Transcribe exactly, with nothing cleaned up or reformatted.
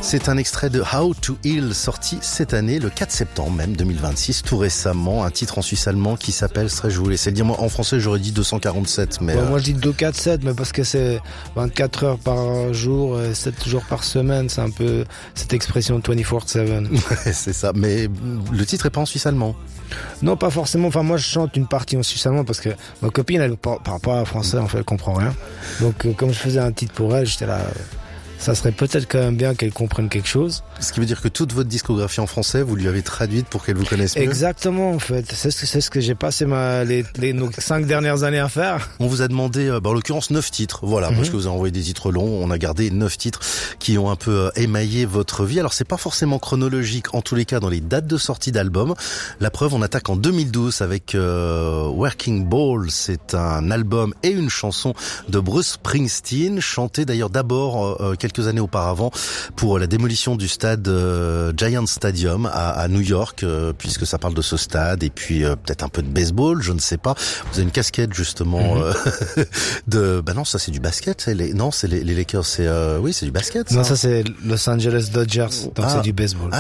C'est un extrait de How to Heal, sorti cette année, le quatre septembre même deux mille vingt-six, tout récemment, un titre en suisse-allemand qui s'appelle, serais-je vous laisser le dire, moi en français j'aurais dit deux cent quarante-sept, mais... Ouais, euh... moi je dis deux cent quarante-sept, mais parce que c'est vingt-quatre heures par jour, sept jours par semaine, c'est un peu cette expression vingt-quatre sept. C'est ça, mais le titre est pas en suisse-allemand. Non, pas forcément, enfin moi je chante une partie en suisse-allemand parce que ma copine elle parle pas français, en fait elle comprend rien. Donc euh, comme je faisais un titre pour elle, j'étais là... Ça serait peut-être quand même bien qu'elle comprenne quelque chose. Ce qui veut dire que toute votre discographie en français, vous lui avez traduite pour qu'elle vous connaisse mieux. Exactement, en fait. C'est ce que, c'est ce que j'ai passé ma, les, les, nos cinq dernières années à faire. On vous a demandé, bah, en l'occurrence, neuf titres. Voilà, mm-hmm. Parce que vous avez envoyé des titres longs. On a gardé neuf titres qui ont un peu émaillé votre vie. Alors, c'est pas forcément chronologique, en tous les cas, dans les dates de sortie d'albums. La preuve, on attaque en deux mille douze avec euh, Working Ball. C'est un album et une chanson de Bruce Springsteen, chanté d'ailleurs d'abord euh, quelques quelques années auparavant pour la démolition du stade euh, Giant Stadium à, à New York, euh, puisque ça parle de ce stade et puis euh, peut-être un peu de baseball, je ne sais pas. Vous avez une casquette justement mm-hmm. euh, de bah non, ça c'est du basket, c'est les non, c'est les, les Lakers, c'est euh, oui, c'est du basket ça. Non, ça c'est Los Angeles Dodgers, donc ah. c'est du baseball. Ah,